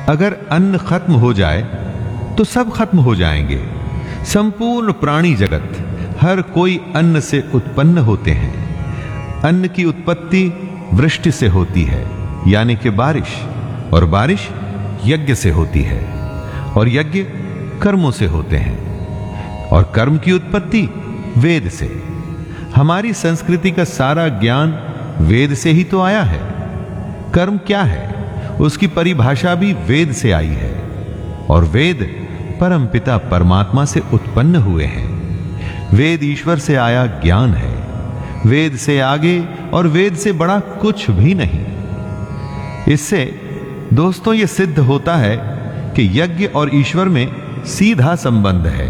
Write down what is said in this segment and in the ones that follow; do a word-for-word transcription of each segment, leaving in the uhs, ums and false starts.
अगर अन्न खत्म हो जाए तो सब खत्म हो जाएंगे। संपूर्ण प्राणी जगत, हर कोई अन्न से उत्पन्न होते हैं। अन्न की उत्पत्ति वृष्टि से होती है, यानी कि बारिश, और बारिश यज्ञ से होती है, और यज्ञ कर्मों से होते हैं, और कर्म की उत्पत्ति वेद से। हमारी संस्कृति का सारा ज्ञान वेद से ही तो आया है। कर्म क्या है, उसकी परिभाषा भी वेद से आई है, और वेद परमपिता परमात्मा से उत्पन्न हुए हैं। वेद ईश्वर से आया ज्ञान है। वेद से आगे और वेद से बड़ा कुछ भी नहीं। इससे दोस्तों ये सिद्ध होता है कि यज्ञ और ईश्वर में सीधा संबंध है।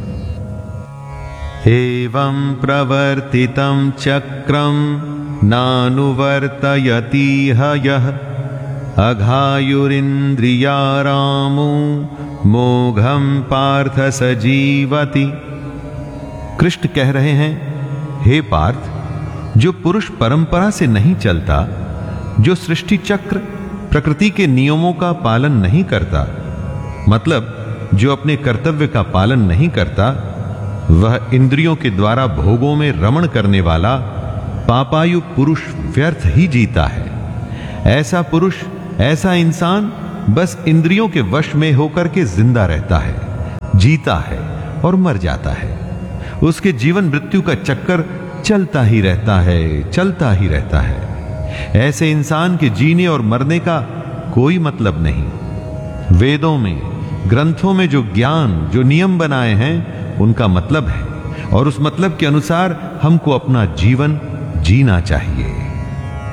एवं प्रवर्तितं चक्रम नानुवर्तयति यः अघायुरिन्द्रियारामो मोघम पार्थ सजीवति। कृष्ण कह रहे हैं, हे पार्थ, जो पुरुष परंपरा से नहीं चलता, जो सृष्टि चक्र प्रकृति के नियमों का पालन नहीं करता, मतलब जो अपने कर्तव्य का पालन नहीं करता, वह इंद्रियों के द्वारा भोगों में रमण करने वाला पापायु पुरुष व्यर्थ ही जीता है। ऐसा पुरुष, ऐसा इंसान बस इंद्रियों के वश में होकर के जिंदा रहता है, जीता है और मर जाता है। उसके जीवन मृत्यु का चक्कर चलता ही रहता है, चलता ही रहता है। ऐसे इंसान के जीने और मरने का कोई मतलब नहीं। वेदों में, ग्रंथों में जो ज्ञान, जो नियम बनाए हैं, उनका मतलब है, और उस मतलब के अनुसार हमको अपना जीवन जीना चाहिए।